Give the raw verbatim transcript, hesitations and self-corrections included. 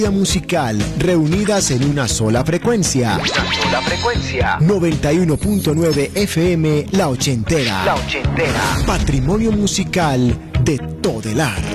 musical reunidas en una sola frecuencia. Una sola frecuencia. noventa y uno punto nueve F M La Ochentera. La Ochentera. Patrimonio musical de Todelar.